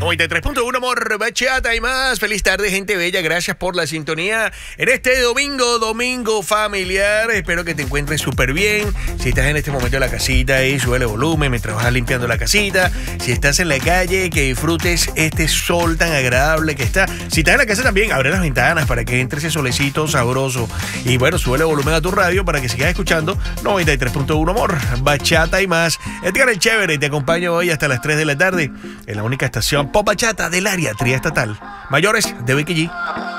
93.1 Amor, Bachata y más. Feliz tarde, gente bella. Gracias por la sintonía en este domingo familiar. Espero que te encuentres súper bien. Si estás en este momento en la casita, sube el volumen mientras vas limpiando la casita. Si estás en la calle, que disfrutes este sol tan agradable que está. Si estás en la casa también, abre las ventanas para que entre ese solecito sabroso. Y bueno, sube el volumen a tu radio para que sigas escuchando 93.1 Amor, Bachata y más. Edgar el Chévere, te acompaño hoy hasta las 3 de la tarde en la única estación Pop Bachata del área triestatal. Mayores de Becky G.